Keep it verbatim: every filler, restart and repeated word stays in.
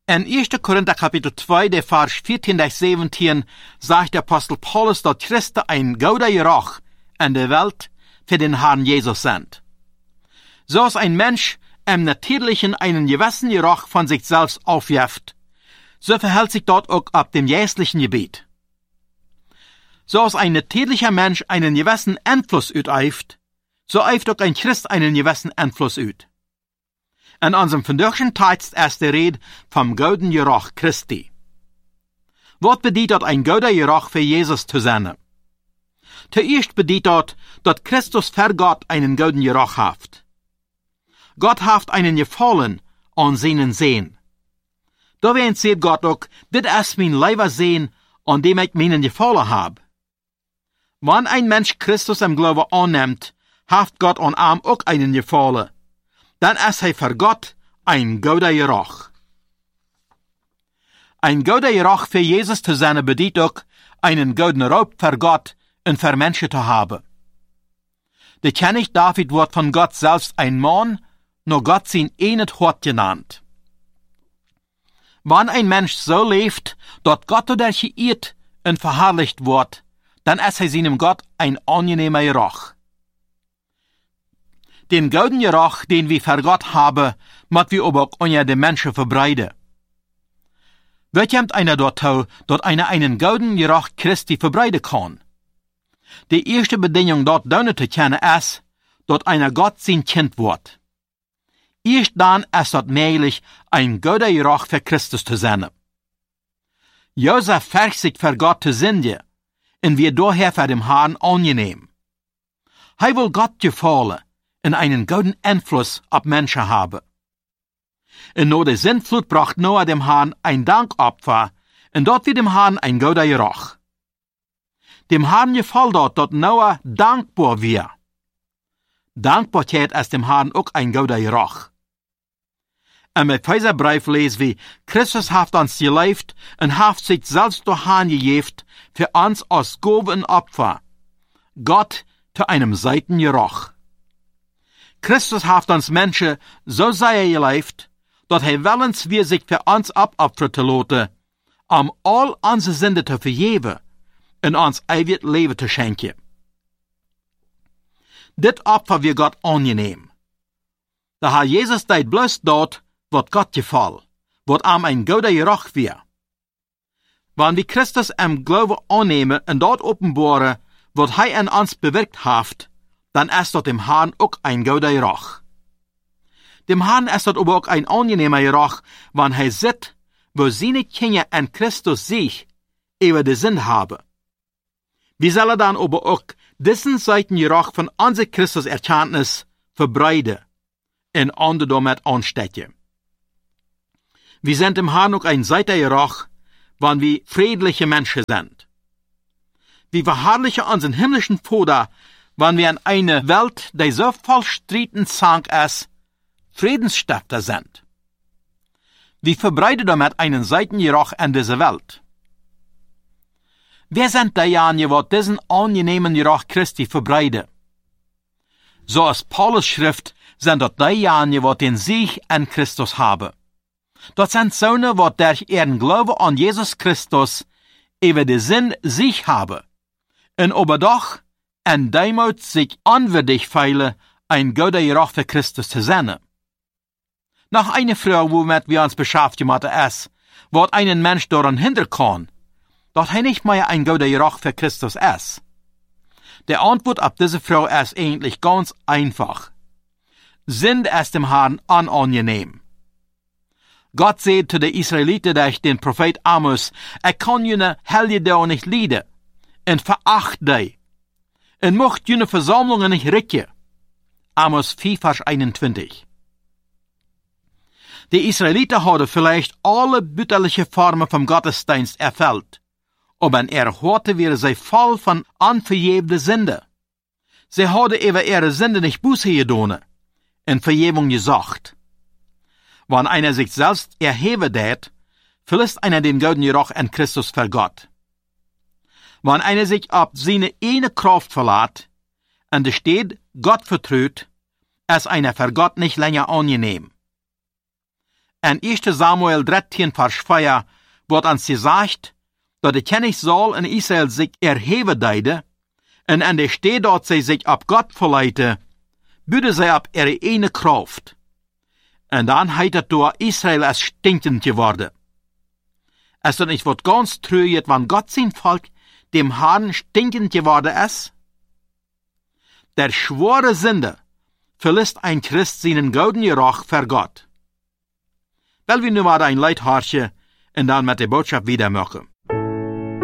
In erster Korinther Kapitel zwei, der Vers vierzehn bis siebzehn, sagt der Apostel Paulus, dass Christen ein guter Geruch in der Welt für den Herrn Jesus sind. So als ein Mensch im Natürlichen einen gewissen Geruch von sich selbst aufwirft, so verhält sich dort auch auf dem geistlichen Gebiet. So als ein natürlicher Mensch einen gewissen Einfluss übt, so übt auch ein Christ einen gewissen Einfluss übt. In unserem verdachten Text ist die Rede vom guten Geruch Christi. Was bedeutet ein guter Geruch für Jesus zu sein? Zuerst bedeutet, dass Christus für Gott einen guten Geruch hat. Gott hat einen Gefallen an seinen Sehen. Da sieht Gott auch, das ist mein Leiber Sehen, an dem ich meinen Gefallen habe. Wenn ein Mensch Christus im Glauben annimmt, hat Gott an ihm auch einen Gefallen. Dann ist er für Gott ein guter Geruch. Ein guter Geruch für Jesus zu sein bedeutet auch, einen guten Raub für Gott und für Menschen zu haben. Der König David wird von Gott selbst ein Mann, nur Gott sein enet Hort genannt. Wenn ein Mensch so lebt, dass Gott dadurch geehrt und verherrlicht wird, dann ist er seinem Gott ein angenehmer Geruch. Den guten Geruch, den wir für Gott haben, muss wir aber auch unter den Menschen verbreiten. Wie kommt einer dazu, dass einer einen guten Geruch Christi verbreiten kann? Die erste Bedingung, dort drinnen zu kennen, ist, dass einer Gott sein Kind wird. Erst dann ist es möglich, ein guter Geruch für Christus zu sein. Josef färgt sich für Gott zu sündigen, und wird daher für den Herrn angenehm. Er will Gott gefallen und einen guten Einfluss auf Menschen haben. Und nur der Sintflut bracht Noah dem Herrn ein Dankopfer, und dort wird dem Herrn ein guter Geruch. Dem Herrn gefällt dort, dass Noah dankbar wird. Dankbarkeit ist dem Herrn auch ein guter Geruch. Im Epheserbrief lesen wir, Christus hat uns gelebt und hat sich selbst durch Herrn gegeben, für uns als Gabe und Opfer. Gott zu einem seiten Geruch. Christus hat uns Menschen so sehr gelebt, dass er willens wir sich für uns abopfern zu lassen, um all unsere Sünde zu vergeben und uns ewig Leben zu schenken. Dit Opfer wird Gott angenehm. Der Herr Jesus deed bloß dort, wat Gott gefällt, wat ihm ein guter Geruch wird. Wenn wir Christus im Glauben annehmen und dort offenbaren, was er in uns bewirkt hat, dann ist dort dem Herrn auch ein guter Geruch. Dem Herrn ist dort aber auch ein angenehmer Geruch, wenn er sieht, wo seine Kinder in Christus sich über die Sinn haben. Wir sollen dann aber auch diesen Seiten Geruch von unserer Christus-Erkenntnis verbreiten und andere damit anstecken. Wir sind im Herrn auch ein Seitengeruch, wenn wir friedliche Menschen sind. Wir verherrlichen unseren himmlischen Vater, wenn wir in einer Welt, die so voll Streiten zank ist, Friedensstifter sind. Wir verbreiten damit einen Seitengeruch in dieser Welt. Wer sind diejenigen, die diesen angenehmen Geruch Christi verbreiten? So als Paulus Schrift sind dort diejenigen, die den Sieg an Christus haben. Dort sind Söhne, die durch ihren Glauben an Jesus Christus über den Sinn sich haben. Und aber doch in Demut sich anwürdig feilen, ein guter Geruch für Christus zu sein. Nach einer Frage, womit wir uns beschäftigen müssen, ist, wird einen Mensch daran hindern kann, dass er nicht mehr ein guter Geruch für Christus ist. Die Antwort auf diese Frage ist eigentlich ganz einfach. Sind es dem Herrn unangenehm? Gott sagt zu den Israeliten durch den Prophet Amos, er kann jene Helden nicht leiden, und veracht die, und macht jene Versammlungen nicht richten. Amos vier, Vers einundzwanzig. Die Israeliten haben vielleicht alle bütterliche Formen vom Gottesdienst erfüllt, aber in ihrer Horte wären sie voll von unvergebenen Sünde. Sie haben über ihre Sünde nicht Buße getan, in Vergebung gesagt. Wenn einer sich selbst erheben tät, verlässt einer den guten Geruch in Christus für Gott. Wenn einer sich auf seine eine Kraft verlässt, und es steht, Gott vertraut, ist einer für Gott nicht länger angenehm. in erster Samuel dreizehn, Vers vier, wordt ons gesagt, dat de kennis soll in Israel sich erheben deide, en an der steht dort sie sich ab Gott verleite, büde sie ab ihre eine Kraft. En dann heit het door Israel als stinkend geworden. Es dann nicht wird ganz trüget, wann Gott sein Volk dem Herrn stinkend geworden ist? Der schwore Sünde verlässt ein Christ seinen goldenen Rach für Gott. Weil wir nun mal ein Leithaarche und dann mit der Botschaft wieder machen.